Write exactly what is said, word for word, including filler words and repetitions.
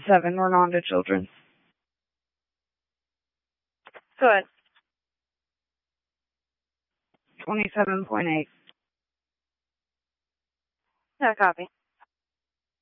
seven were non to children. Good. twenty-seven point eight. Yeah, copy.